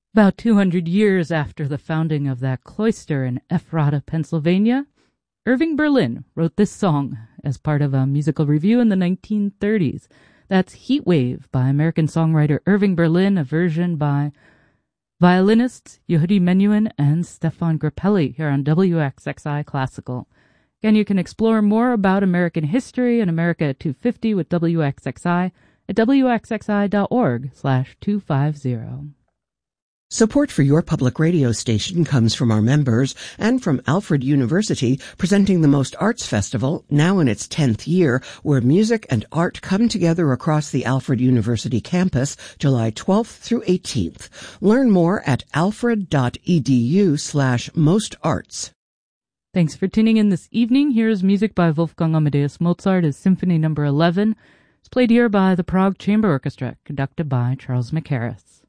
About 200 years after the founding of that cloister in Ephrata, Pennsylvania, Irving Berlin wrote this song as part of a musical review in the 1930s. That's Heat Wave by American songwriter Irving Berlin, a version by violinists Yehudi Menuhin and Stefan Grappelli here on WXXI Classical. Again, you can explore more about American history and America at 250 with WXXI at wxxi.org/250. Support for your public radio station comes from our members and from Alfred University, presenting the Most Arts Festival, now in its 10th year, where music and art come together across the Alfred University campus, July 12th through 18th. Learn more at alfred.edu/mostarts. Thanks for tuning in this evening. Here's music by Wolfgang Amadeus Mozart as Symphony No. 11. It's played here by the Prague Chamber Orchestra, conducted by Charles Mackerras.